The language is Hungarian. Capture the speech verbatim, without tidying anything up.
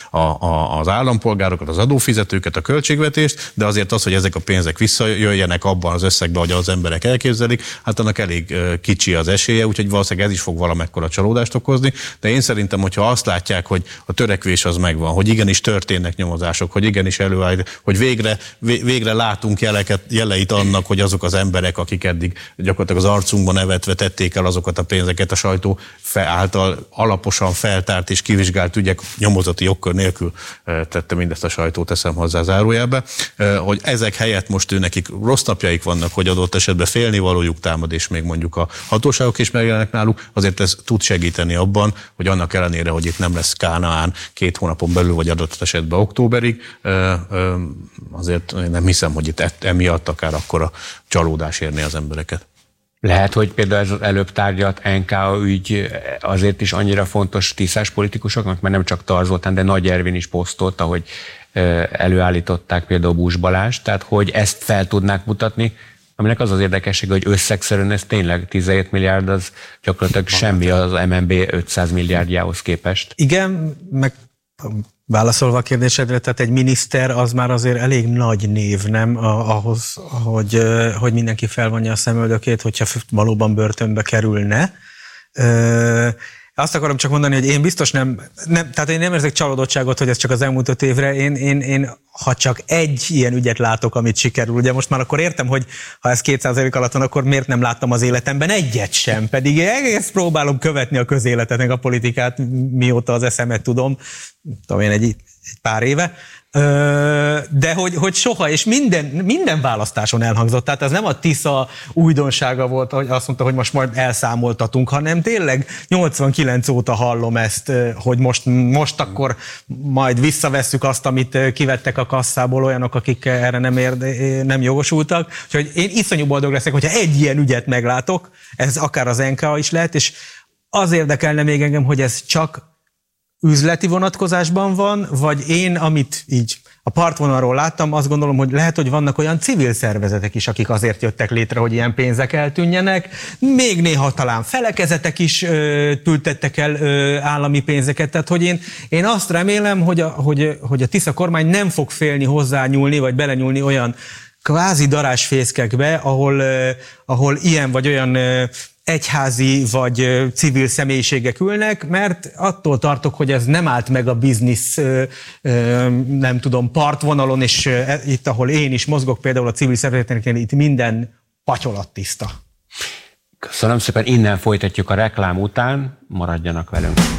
a, a, az állampolgárokat, az adófizetőket, a költségvetést, de azért az, hogy ezek a pénzek visszajöjjenek abban az összegben, hogy az emberek elképzelik, hát annak elég kicsi az esélye, úgyhogy valószínűleg ez is fog valamekkora csalódást okozni, de én szerintem, hogyha azt látják, hogy a törekvés az megvan, hogy igenis történnek nyomozások, hogy igenis előáll, hogy végre, végre látunk jeleket, jeleit annak, hogy azok az emberek, akik eddig gyakorlatilag az arcunkban nevetve tették el azokat a pénzeket, a sajtó által alaposan feltárt és kivizsgált ügyek nyomozati jogkör nélkül tette mindezt a sajtó, teszem hozzá zárójelbe, hogy ezek helyett most ő nekik rossz napjaik vannak, hogy adott esetben félnivalójuk támad, és még mondjuk a hatóságok is megjelennek náluk, azért ez tud segíteni abban, hogy annak ellenére, hogy itt nem lesz Kánaán két hónapon belül, vagy adott esetben októberig, azért nem hiszem, hogy itt emiatt akár akkora csalódás érni az embereket. Lehet, hogy például ez az előbb tárgyalt en ká ügy azért is annyira fontos tisztás politikusoknak, mert nem csak Tar Zoltán, de Nagy Ervin is posztolta, hogy előállították például Busz Balást, tehát hogy ezt fel tudnák mutatni, aminek az az érdekessége, hogy összegszerűen ez tényleg tizenhét milliárd, az gyakorlatilag semmi az em en bé ötszáz milliárdjához képest. Igen, meg válaszolva a kérdésedre, tehát egy miniszter az már azért elég nagy név, nem? Ahhoz, hogy, hogy mindenki felvonja a szemöldökét, hogyha valóban börtönbe kerülne. Azt akarom csak mondani, hogy én biztos nem, nem tehát én nem érzek csalódottságot, hogy ez csak az elmúlt öt évre, én, én, én ha csak egy ilyen ügyet látok, amit sikerül, ugye most már akkor értem, hogy ha ez két százalék alatt van, akkor miért nem láttam az életemben egyet sem, pedig én egész próbálom követni a közéletet, meg a politikát, mióta az eszemet tudom, tudom én egy, egy pár éve, de hogy, hogy soha, és minden, minden választáson elhangzott, tehát ez nem a Tisza újdonsága volt, hogy azt mondta, hogy most majd elszámoltatunk, hanem tényleg nyolcvankilenc óta hallom ezt, hogy most, most akkor majd visszavesszük azt, amit kivettek a kasszából olyanok, akik erre nem, érde, nem jogosultak. Úgyhogy én iszonyú boldog leszek, hogyha egy ilyen ügyet meglátok, ez akár az en ká is lehet, és az érdekelne még engem, hogy ez csak üzleti vonatkozásban van, vagy én, amit így a partvonalról láttam, azt gondolom, hogy lehet, hogy vannak olyan civil szervezetek is, akik azért jöttek létre, hogy ilyen pénzek eltűnjenek. Még néha talán felekezetek is ö, tültettek el ö, állami pénzeket. Tehát, hogy én, én azt remélem, hogy a, hogy, hogy a Tisza kormány nem fog félni hozzányúlni, vagy belenyúlni olyan kvázi darásfészkekbe, ahol, ö, ahol ilyen vagy olyan ö, egyházi vagy civil személyiségek ülnek, mert attól tartok, hogy ez nem állt meg a biznisz, nem tudom, partvonalon, és itt, ahol én is mozgok, például a civil szervezeteknél, itt minden patyolattiszta. Köszönöm szépen, innen folytatjuk a reklám után, maradjanak velünk.